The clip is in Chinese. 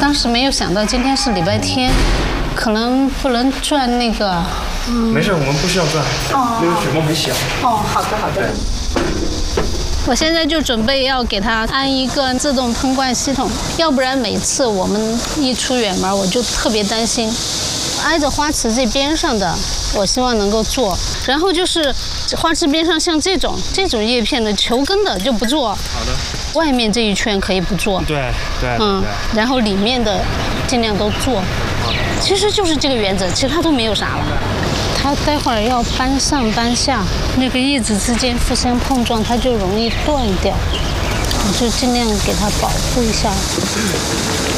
当时没有想到今天是礼拜天，可能不能转那个。 没事，我们不需要转。那个水泵很小。 哦，好的好的。我现在就准备要给它安一个自动喷灌系统，要不然每次我们一出远门，我就特别担心。挨着花池这边上的，我希望能够做。然后就是花池边上像这种叶片的球根的就不做。 好的。 外面这一圈可以不做。 对。 然后里面的尽量都做。其实就是这个原则，其他都没有啥了。它待会儿要搬上搬下，那个叶子之间互相碰撞，它就容易断掉。我就尽量给它保护一下。